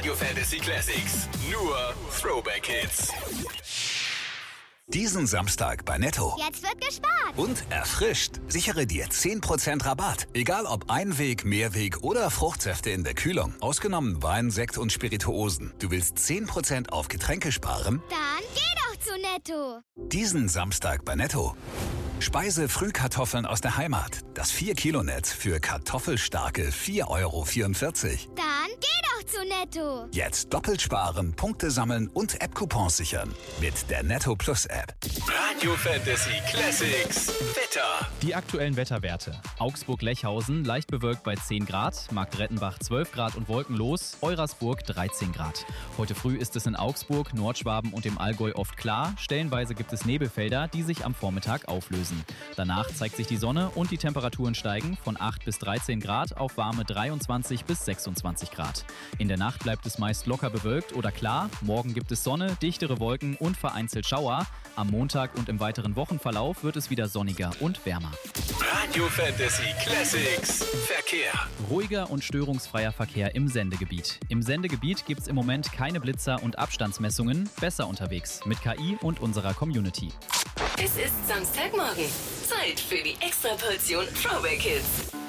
Radio Fantasy Classics. Nur Throwback Hits. Diesen Samstag bei Netto. Jetzt wird gespart. Und erfrischt. Sichere dir 10% Rabatt. Egal ob Einweg, Mehrweg oder Fruchtsäfte in der Kühlung. Ausgenommen Wein, Sekt und Spirituosen. Du willst 10% auf Getränke sparen? Dann geh doch zu Netto. Diesen Samstag bei Netto. Speise-Frühkartoffeln aus der Heimat. Das 4-Kilo-Netz für kartoffelstarke 4,44 €. Dann geh doch zu Netto. Jetzt doppelt sparen, Punkte sammeln und App-Coupons sichern. Mit der Netto Plus App. Radio Fantasy Classics. Wetter. Die aktuellen Wetterwerte. Augsburg-Lechhausen leicht bewölkt bei 10 Grad, Marktreddenbach 12 Grad und wolkenlos, Eurasburg 13 Grad. Heute früh ist es in Augsburg, Nordschwaben und im Allgäu oft klar. Stellenweise gibt es Nebelfelder, die sich am Vormittag auflösen. Danach zeigt sich die Sonne und die Temperaturen steigen von 8 bis 13 Grad auf warme 23 bis 26 Grad. In der Nacht bleibt es meist locker bewölkt oder klar. Morgen gibt es Sonne, dichtere Wolken und vereinzelt Schauer. Am Montag und im weiteren Wochenverlauf wird es wieder sonniger und wärmer. Radio Fantasy Classics. Verkehr. Ruhiger und störungsfreier Verkehr im Sendegebiet. Im Sendegebiet gibt es im Moment keine Blitzer und Abstandsmessungen. Besser unterwegs mit KI und unserer Community. Es ist Samstagmorgen. Zeit für die Extraportion Throwback Hits.